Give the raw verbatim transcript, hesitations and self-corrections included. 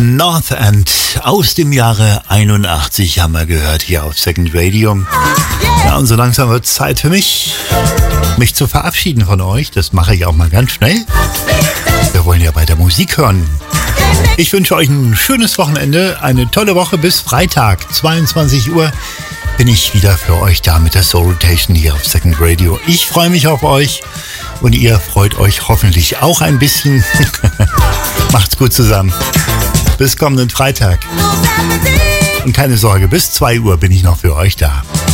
North End aus dem Jahre einundachtzig haben wir gehört hier auf Second Radio. Ja, und so langsam wird es Zeit für mich, mich zu verabschieden von euch. Das mache ich auch mal ganz schnell. Wir wollen ja weiter Musik hören. Ich wünsche euch ein schönes Wochenende, eine tolle Woche. Bis Freitag, zweiundzwanzig Uhr, bin ich wieder für euch da mit der Soul Rotation hier auf Second Radio. Ich freue mich auf euch und ihr freut euch hoffentlich auch ein bisschen. Macht's gut zusammen. Bis kommenden Freitag. Und keine Sorge, bis zwei Uhr bin ich noch für euch da.